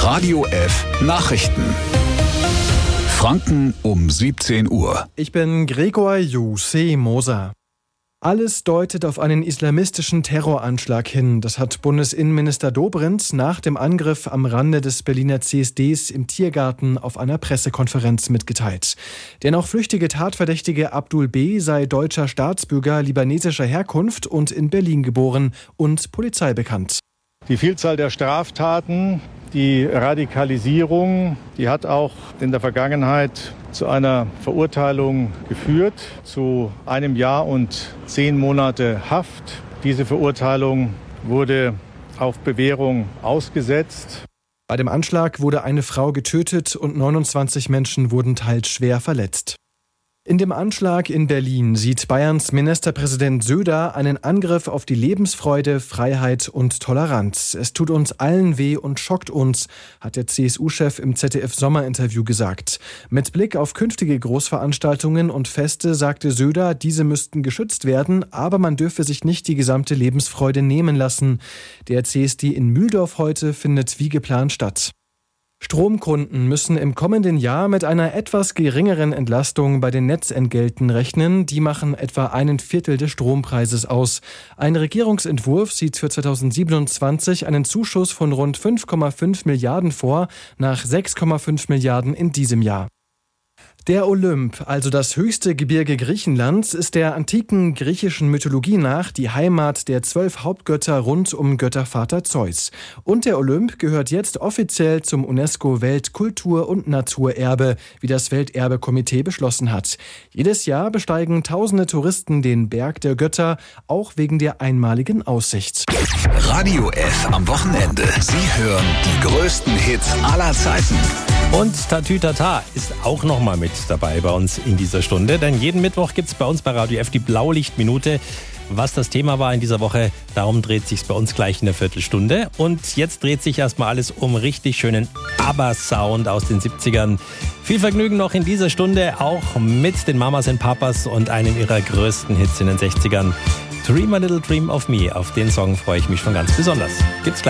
Radio F Nachrichten. Franken um 17 Uhr. Ich bin Gregor Jussi Moser. Alles deutet auf einen islamistischen Terroranschlag hin. Das hat Bundesinnenminister Dobrindt nach dem Angriff am Rande des Berliner CSDs im Tiergarten auf einer Pressekonferenz mitgeteilt. Der noch flüchtige Tatverdächtige Abdul B. sei deutscher Staatsbürger libanesischer Herkunft und in Berlin geboren und Polizei bekannt. Die Vielzahl der Straftaten, die Radikalisierung, die hat auch in der Vergangenheit zu einer Verurteilung geführt, zu 1 Jahr und 10 Monate Haft. Diese Verurteilung wurde auf Bewährung ausgesetzt. Bei dem Anschlag wurde eine Frau getötet und 29 Menschen wurden teils schwer verletzt. In dem Anschlag in Berlin sieht Bayerns Ministerpräsident Söder einen Angriff auf die Lebensfreude, Freiheit und Toleranz. Es tut uns allen weh und schockt uns, hat der CSU-Chef im ZDF-Sommerinterview gesagt. Mit Blick auf künftige Großveranstaltungen und Feste sagte Söder, diese müssten geschützt werden, aber man dürfe sich nicht die gesamte Lebensfreude nehmen lassen. Der CSD in Mühldorf heute findet wie geplant statt. Stromkunden müssen im kommenden Jahr mit einer etwas geringeren Entlastung bei den Netzentgelten rechnen. Die machen etwa 1/4 des Strompreises aus. Ein Regierungsentwurf sieht für 2027 einen Zuschuss von rund 5,5 Milliarden vor, nach 6,5 Milliarden in diesem Jahr. Der Olymp, also das höchste Gebirge Griechenlands, ist der antiken griechischen Mythologie nach die Heimat der 12 Hauptgötter rund um Göttervater Zeus. Und der Olymp gehört jetzt offiziell zum UNESCO-Weltkultur- und Naturerbe, wie das Welterbekomitee beschlossen hat. Jedes Jahr besteigen tausende Touristen den Berg der Götter, auch wegen der einmaligen Aussicht. Radio F am Wochenende. Sie hören die größten Hits aller Zeiten. Und Tatütata ist auch nochmal mit dabei bei uns in dieser Stunde, denn jeden Mittwoch gibt es bei uns bei Radio F die Blaulichtminute. Was das Thema war in dieser Woche, darum dreht sich bei uns gleich in der Viertelstunde. Und jetzt dreht sich erstmal alles um richtig schönen ABBA-Sound aus den 70ern. Viel Vergnügen noch in dieser Stunde, auch mit den Mamas und Papas und einem ihrer größten Hits in den 60ern. Dream a Little Dream of Me, auf den Song freue ich mich schon ganz besonders. Gibt's gleich.